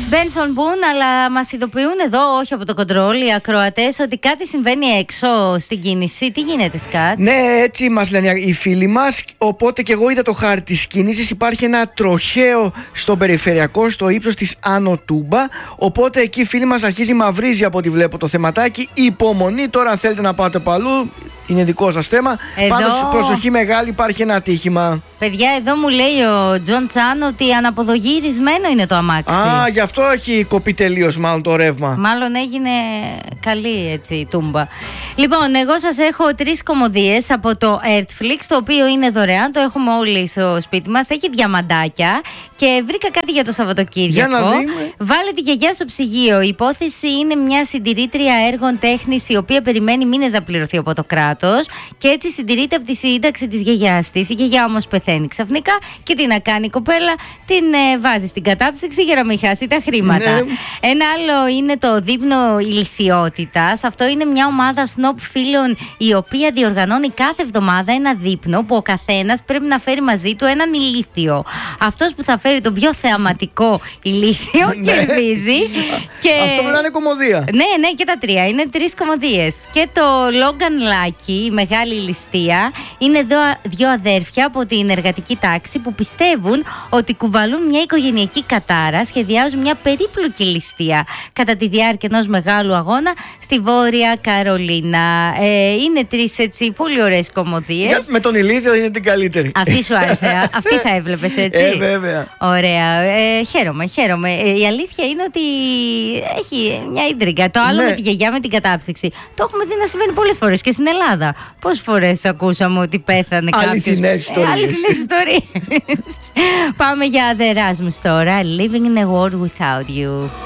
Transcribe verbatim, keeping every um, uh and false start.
Μπένσον Μπουν, αλλά μας ειδοποιούν εδώ, όχι από το κοντρόλ, οι ακροατές, ότι κάτι συμβαίνει έξω στην κίνηση. Τι γίνεται, Σκάτ? Ναι, έτσι μας λένε οι φίλοι μας. Οπότε και εγώ είδα το χάρτη της κίνησης. Υπάρχει ένα τροχαίο στο περιφερειακό, στο ύψος της Άνω Τούμπα. Οπότε εκεί, φίλοι μας, αρχίζει μαυρίζει από ό,τι βλέπω το θεματάκι. Υπομονή. Τώρα, αν θέλετε να πάτε παλού, είναι δικό σας θέμα. Εδώ... Πάντως, προσοχή μεγάλη, υπάρχει ένα ατύχημα. Παιδιά, εδώ μου λέει ο Τζον Τσάν ότι αναποδογυρισμένο είναι το αμάξι. Α, γι' αυτό έχει κοπεί τελείως μάλλον το ρεύμα. Μάλλον έγινε καλή έτσι η τούμπα. Λοιπόν, εγώ σας έχω τρεις κομμωδίες από το Artflix, το οποίο είναι δωρεάν, το έχουμε όλοι στο σπίτι μας. Έχει διαμαντάκια και βρήκα κάτι για το Σαββατοκύριακο. Για να δούμε. Βάλε τη γιαγιά στο ψυγείο. Η υπόθεση είναι μια συντηρήτρια έργων τέχνης, η οποία περιμένει μήνες να πληρωθεί από το κράτος και έτσι συντηρείται από τη σύνταξη της γιαγιάς της. Η γιαγιά όμως πεθαίνει ξαφνικά και τι να κάνει η κοπέλα, την ε, βάζει στην κατάψυξη για να μην χάσει τα χρήματα. Ναι. Ένα άλλο είναι το δείπνο ηλικιότητας. Αυτό είναι μια ομάδα σνοπ φίλων, η οποία διοργανώνει κάθε εβδομάδα ένα δείπνο που ο καθένας πρέπει να φέρει μαζί του έναν ηλίθιο. Αυτός που θα φέρει τον πιο θεαματικό ηλίθιο κερδίζει. Και... Αυτό πρέπει να είναι κομμωδία. Ναι, ναι, και τα τρία. Είναι τρεις κομμωδίες. Και το Logan Lucky, η μεγάλη ληστεία, είναι δύο, δύο αδέρφια από την εργατική τάξη που πιστεύουν ότι κουβαλούν μια οικογενειακή κατάρα, σχεδιάζουν μια περίπλοκη ληστεία κατά τη διάρκεια ενός μεγάλου αγώνα στη Βόρεια Καρολίνα. Ε, είναι τρεις έτσι πολύ ωραίες κομμωδίες. Γιατί με τον ηλίθιο είναι την καλύτερη. Αυτή σου άρεσε, αυτή θα έβλεπες έτσι. Ε, βέβαια. Ωραία. Ε, χαίρομαι, χαίρομαι. Ε, η αλήθεια είναι ότι έχει μια ίντριγκα. Το άλλο ναι. με τη γιαγιά με την κατάψυξη. Το έχουμε δει να συμβαίνει πολλές φορές και στην Ελλάδα. Πόσες φορές ακούσαμε ότι πέθανε κάποιος. Αληθινές ιστορίες. Ε, αληθινές ιστορίες. Πάμε για The Erasmus τώρα. Living in a world without you.